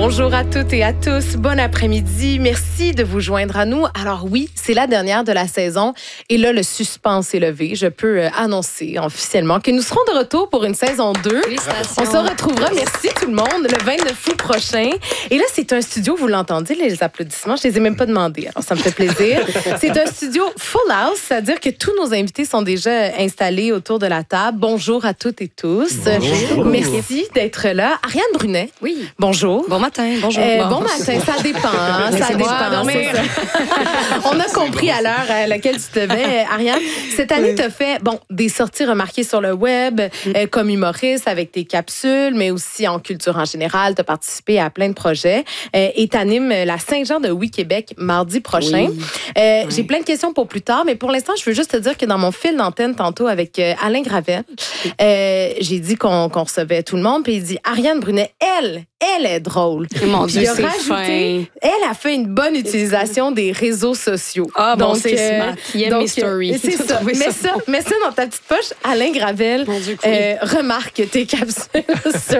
Bonjour à toutes et à tous. Bon après-midi. Merci de vous joindre à nous. Alors oui, c'est la dernière de la saison. Et là, le suspense est levé. Je peux annoncer officiellement que nous serons de retour pour une saison 2. On se retrouvera, merci tout le monde, le 29 août prochain. Et là, c'est un studio, vous l'entendez, les applaudissements, je les ai même pas demandés. Alors, ça me fait plaisir. C'est un studio full house, c'est-à-dire que tous nos invités sont déjà installés autour de la table. Bonjour à toutes et tous. Bonjour. Merci d'être là. Ariane Brunet. Oui. Bonjour. Bon matin, bonjour. Bon matin, ça dépend. Hein, ça dépend. On a compris à l'heure à laquelle tu te levais, Ariane. Cette année, tu as fait des sorties remarquées sur le web, comme humoriste avec tes capsules, mais aussi en culture en général. Tu as participé à plein de projets et tu animes la Saint-Jean de Oui-Québec mardi prochain. Oui. J'ai plein de questions pour plus tard, mais pour l'instant, je veux juste te dire que dans mon fil d'antenne tantôt avec Alain Gravel, j'ai dit qu'on recevait tout le monde, puis il dit Ariane Brunet, elle est drôle. Mon Dieu, c'est rajouté, fin. Elle a fait une bonne utilisation des réseaux sociaux. Ah bon, c'est smart. Il aime mes stories. C'est ça. Mets ça dans ta petite poche. Alain Gravel remarque tes capsules sur